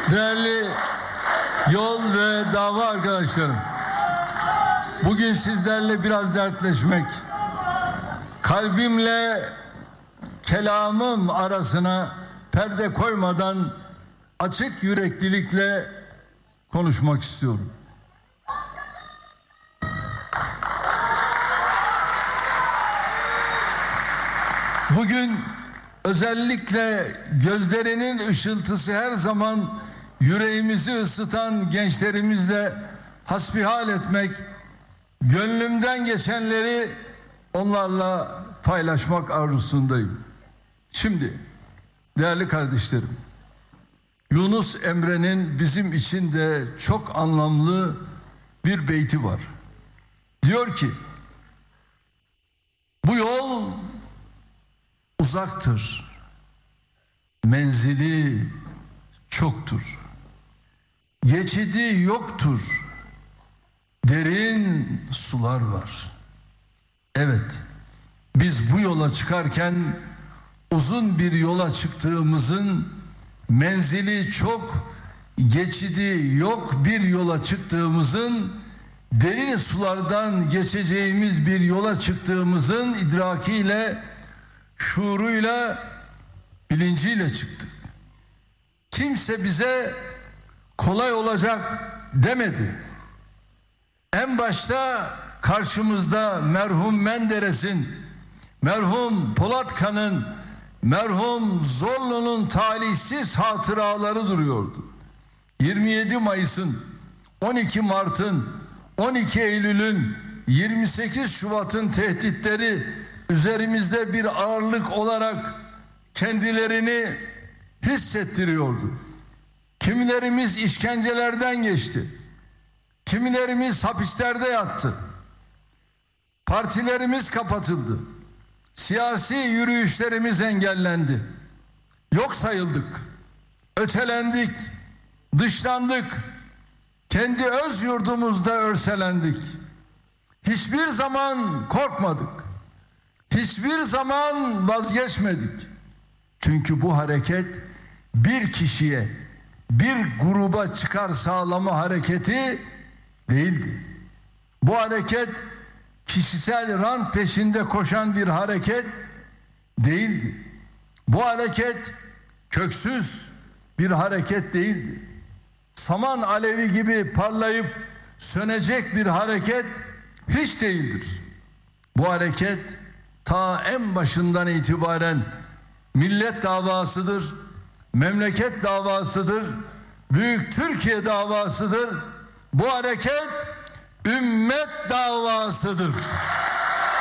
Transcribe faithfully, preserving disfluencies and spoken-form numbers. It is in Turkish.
Değerli yol ve dava arkadaşlarım, bugün sizlerle biraz dertleşmek, kalbimle kelamım arasına perde koymadan açık yüreklilikle konuşmak istiyorum. Bugün özellikle gözlerinin ışıltısı her zaman yüreğimizi ısıtan gençlerimizle hasbihal etmek, gönlümden geçenleri onlarla paylaşmak arzusundayım. Şimdi değerli kardeşlerim, Yunus Emre'nin bizim için de çok anlamlı bir beyti var. Diyor ki, bu yol uzaktır, menzili çoktur, geçidi yoktur, derin sular var. Evet, biz bu yola çıkarken uzun bir yola çıktığımızın, menzili çok, geçidi yok bir yola çıktığımızın, derin sulardan geçeceğimiz bir yola çıktığımızın idrakiyle, şuuruyla, bilinciyle çıktık. Kimse bize kolay olacak demedi. En başta karşımızda merhum Menderes'in, merhum Polatkan'ın, merhum Zorlu'nun talihsiz hatıraları duruyordu. yirmi yedi Mayıs'ın, on iki Mart'ın, on iki Eylül'ün, yirmi sekiz Şubat'ın tehditleri üzerimizde bir ağırlık olarak kendilerini hissettiriyordu. Kimilerimiz işkencelerden geçti. Kimilerimiz hapislerde yattı. Partilerimiz kapatıldı. Siyasi yürüyüşlerimiz engellendi. Yok sayıldık. Ötelendik. Dışlandık. Kendi öz yurdumuzda örselendik. Hiçbir zaman korkmadık. Hiçbir zaman vazgeçmedik. Çünkü bu hareket bir kişiye, bir gruba çıkar sağlama hareketi değildi. Bu hareket kişisel rant peşinde koşan bir hareket değildi. Bu hareket köksüz bir hareket değildi. Saman alevi gibi parlayıp sönecek bir hareket hiç değildir. Bu hareket ta en başından itibaren millet davasıdır, memleket davasıdır, büyük Türkiye davasıdır. Bu hareket ümmet davasıdır.